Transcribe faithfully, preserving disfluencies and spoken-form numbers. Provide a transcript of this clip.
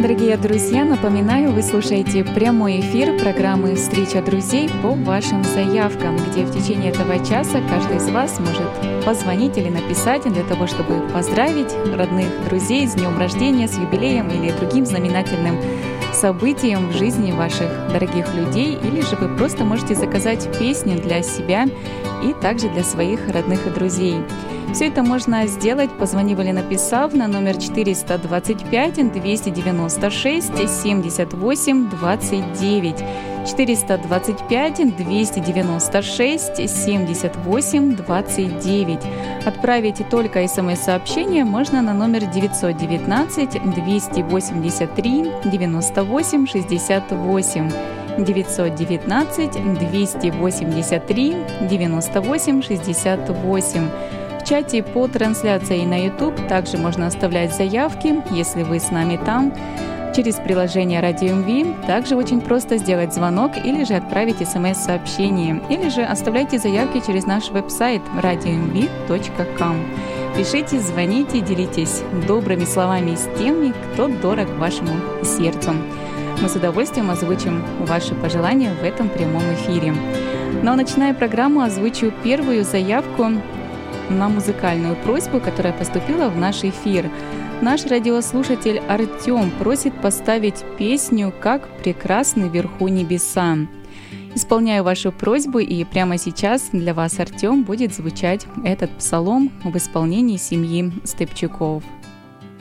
Дорогие друзья, напоминаю, вы слушаете прямой эфир программы «Встреча друзей» по вашим заявкам, где в течение этого часа каждый из вас может позвонить или написать для того, чтобы поздравить родных, друзей с днем рождения, с юбилеем или другим знаменательным событием в жизни ваших дорогих людей, или же вы просто можете заказать песню для себя и также для своих родных и друзей. Все это можно сделать, позвонив или написав на номер четыреста двадцать пять двести девяносто шесть семьдесят восемь двадцать девять. четыреста двадцать пять двести девяносто шесть семьдесят восемь двадцать девять. Отправить только смс-сообщение можно на номер девятьсот девятнадцать двести восемьдесят три девяносто восемь шестьдесят восемь. девятьсот девятнадцать двести восемьдесят три девяносто восемь шестьдесят восемь. В чате по трансляции на YouTube также можно оставлять заявки, если вы с нами там. Через приложение Радио эм ви также очень просто сделать звонок или же отправить смс-сообщение, или же оставляйте заявки через наш веб-сайт радио эм ви точка ком. Пишите, звоните, делитесь добрыми словами с теми, кто дорог вашему сердцу. Мы с удовольствием озвучим ваши пожелания в этом прямом эфире. Но начиная программу, озвучу первую заявку на музыкальную просьбу, которая поступила в наш эфир. Наш радиослушатель Артем просит поставить песню «Как прекрасны вверху небеса». Исполняю вашу просьбу, и прямо сейчас для вас, Артем, будет звучать этот псалом в исполнении семьи Степчуков.